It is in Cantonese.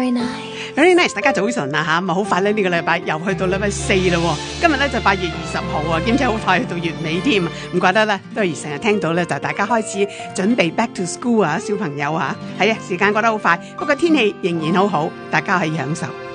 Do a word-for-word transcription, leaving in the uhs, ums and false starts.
Very nice， Very nice， 大家早晨啊吓，咁啊好快咧，呢個禮拜又去到禮拜四啦。今日咧就八月二十號啊，兼且好快去到月尾添。唔怪得咧，都係成日聽到咧，就大家開始準備 back to school 啊，小朋友啊，係啊，時間過得好快，不過天氣仍然好好，大家可以享受。